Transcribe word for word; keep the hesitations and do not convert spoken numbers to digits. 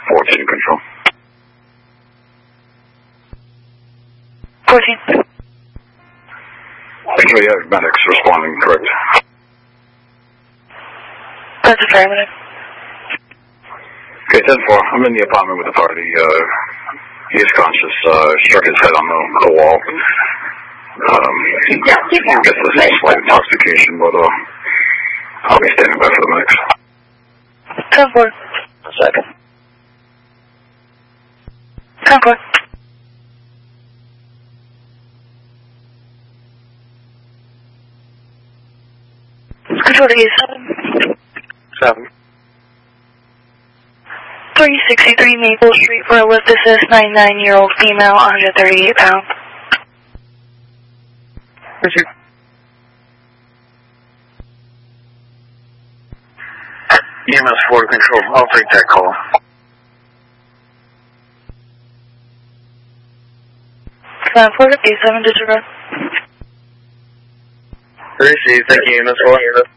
fourteen control. fourteen. Actually, yeah, medics responding, correct. That's affirmative. Okay, ten four. I'm in the apartment with the party. Uh, he is conscious. Uh, struck his head on the, the wall. Um, Yeah, keep going. guess this is slight intoxication, but uh, I'll be standing by for the medics. ten four. A second. ten four. Control to seven. Seven. three sixty-three Maple Street for a lift assist, ninety-nine-year-old female, one hundred thirty-eight pounds. Richard. E M S four to control. I'll take that call. seven four, eight seven, disregard. Receive. Thank you, E M S four.